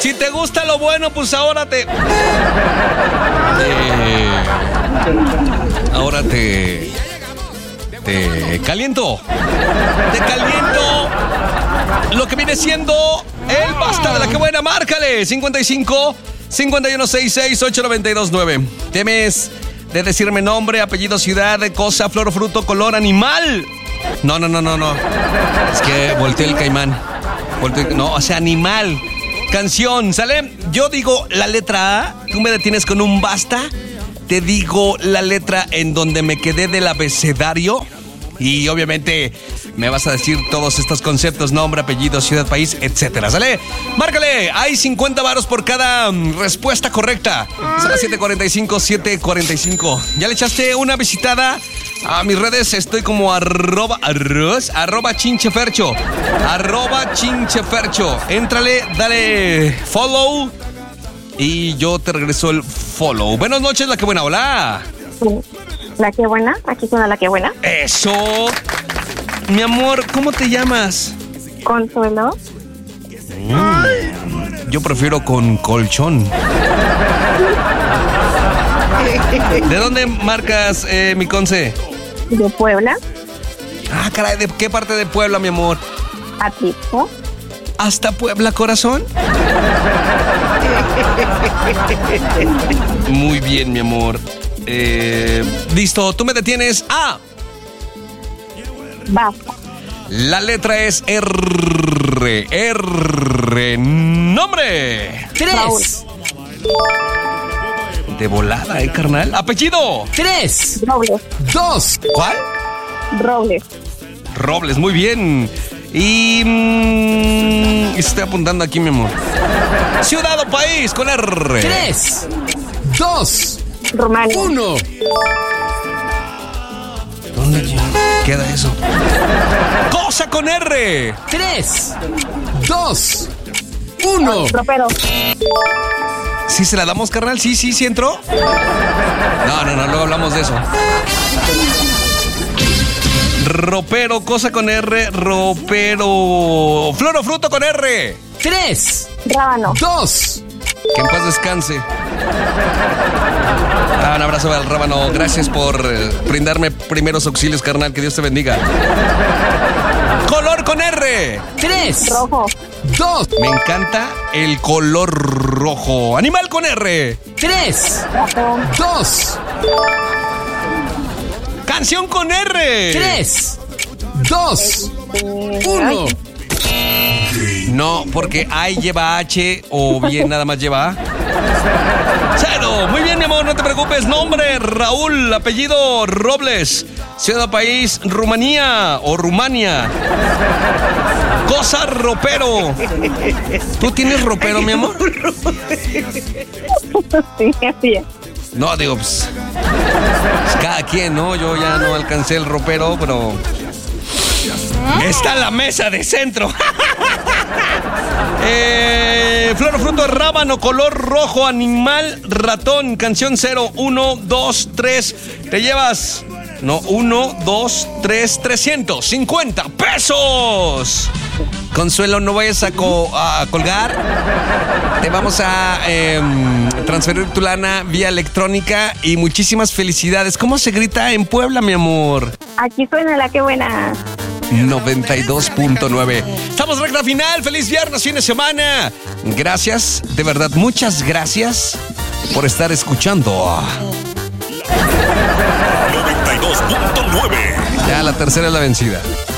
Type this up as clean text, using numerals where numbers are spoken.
Si te gusta lo bueno, pues ahora ahora te caliento. Te caliento lo que viene siendo el basta de la que buena. Márcale 55 5166 8929. ¿Temes de decirme nombre, apellido, ciudad, cosa, flor o fruto, color, animal? No. Es que volteé el caimán. No, o sea, animal. Canción, ¿sale? Yo digo la letra A, tú me detienes con un basta. Te digo la letra en donde me quedé del abecedario. Y obviamente me vas a decir todos estos conceptos: nombre, apellido, ciudad, país, etcétera. ¿Sale? Márcale. Hay 50 varos por cada respuesta correcta. Son las 7:45, 7:45. ¿Ya le echaste una visitada a mis redes? Estoy como arroba chinchefercho. Arroba chinchefercho. Éntrale, dale follow y yo te regreso el follow. Buenas noches, la que buena. Hola. La que buena, aquí suena la que buena. Eso. Mi amor, ¿cómo te llamas? Consuelo. Yo prefiero con colchón. ¿De dónde marcas, mi Conce? De Puebla. Ah, caray, ¿de qué parte de Puebla, mi amor? Atlixco. ¿Hasta Puebla, corazón? Muy bien, mi amor. Listo, tú me detienes. A. Basta. La letra es R. R. Nombre. 3. De volada, carnal. Apellido. 3. Robles. 2. ¿Cuál? Robles. Robles, muy bien. Y estoy apuntando aquí, mi amor. Ciudad o país con R. 3. 2. Rumania. 1. ¿Dónde queda eso? Cosa con R. 3. 2. 1. Ropero. ¿Sí se la damos, carnal? ¿Sí entró? No, luego hablamos de eso. Ropero, cosa con R, ropero. Flor o fruto con R. 3. Rábano. 2. Que en paz descanse. Un abrazo al rábano. Gracias por brindarme primeros auxilios, carnal. Que Dios te bendiga. Color con R. 3. Rojo. 2. Me encanta el color rojo. Animal con R. 3. Ratón. 2. Canción con R. 3. 2. 1. No, porque ahí lleva H o bien nada más lleva A. 0. Muy bien, mi amor, no te preocupes. Nombre, Raúl. Apellido, Robles. Ciudad, país, Rumanía o Rumania. Cosa, ropero. ¿Tú tienes ropero, mi amor? Sí, así es. No, digo, pues cada quien, ¿no? Yo ya no alcancé el ropero, pero está en la mesa de centro. Flor o fruto, rábano, color rojo, animal, ratón. Canción 0, 1, 2, 3. Te llevas, 1, 2, 3, 350 pesos. Consuelo, no vayas a colgar. Te vamos a transferir tu lana vía electrónica y muchísimas felicidades. ¿Cómo se grita en Puebla, mi amor? Aquí suena la que buena. 92.9. Estamos en recta final. Feliz viernes, fin de semana. Gracias, de verdad, muchas gracias por estar escuchando. 92.9. Ya la tercera es la vencida.